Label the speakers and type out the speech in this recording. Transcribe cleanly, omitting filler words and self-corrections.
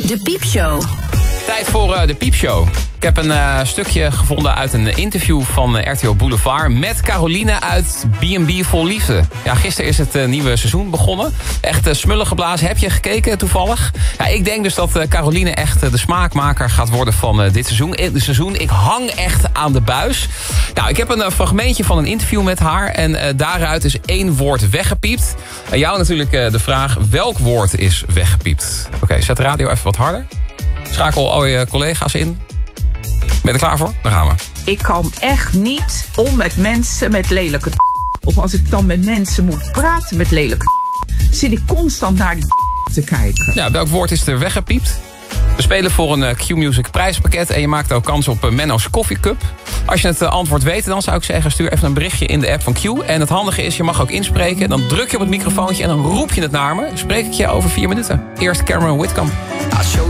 Speaker 1: De Piepshow.
Speaker 2: Tijd voor de Piepshow. Ik heb een stukje gevonden uit een interview van RTL Boulevard met Caroline uit B&B Vol Liefde. Ja, gisteren is het nieuwe seizoen begonnen. Echt smullen geblazen. Heb je gekeken toevallig? Ja, ik denk dus dat Caroline echt de smaakmaker gaat worden van dit seizoen. Ik hang echt aan de buis. Nou, ik heb een fragmentje van een interview met haar. En daaruit is 1 woord weggepiept. En jou natuurlijk de vraag, welk woord is weggepiept? Oké, zet de radio even wat harder. Schakel al je collega's in. Ben je er klaar voor? Dan gaan we.
Speaker 3: Ik kan echt niet om met mensen met lelijke of als ik dan met mensen moet praten met lelijke zit ik constant naar die te kijken.
Speaker 2: Ja, welk woord is er weggepiept? We spelen voor een Q-Music prijspakket en je maakt ook kans op Menno's Coffee Cup. Als je het antwoord weet, dan zou ik zeggen, stuur even een berichtje in de app van Q. En het handige is, je mag ook inspreken. Dan druk je op het microfoontje en dan roep je het naar me. Spreek ik je over 4 minuten. Eerst Cameron Whitcomb.